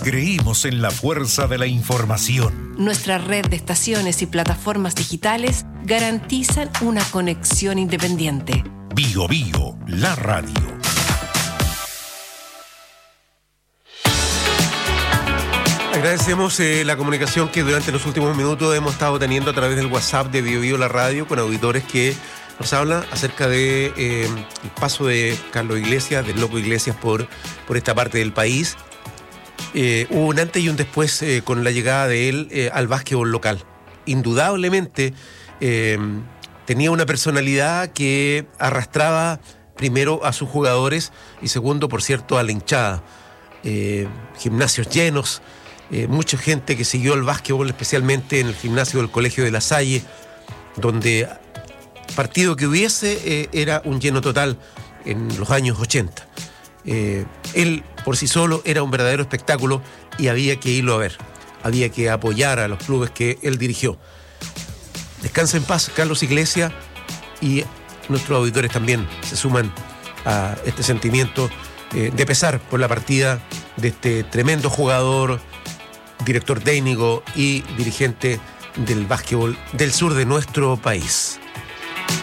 Creímos en la fuerza de la información. Nuestra red de estaciones y plataformas digitales garantizan una conexión independiente. Bío Bío, la radio. Agradecemos la comunicación que durante los últimos minutos hemos estado teniendo a través del WhatsApp de Bío Bío, la radio, con auditores que nos hablan acerca de el paso de Carlos Iglesias, del Loco Iglesias, por esta parte del país. Hubo un antes y un después con la llegada de él al básquetbol local. Indudablemente tenía una personalidad que arrastraba primero a sus jugadores y segundo, por cierto, a la hinchada. Gimnasios llenos, mucha gente que siguió el básquetbol, especialmente en el gimnasio del Colegio de La Salle, donde partido que hubiese era un lleno total en los años 80. Él por sí solo era un verdadero espectáculo y había que irlo a ver, había que apoyar a los clubes que él dirigió. Descansa en paz Carlos Iglesias, y nuestros auditores también se suman a este sentimiento de pesar por la partida de este tremendo jugador, director técnico y dirigente del básquetbol del sur de nuestro país.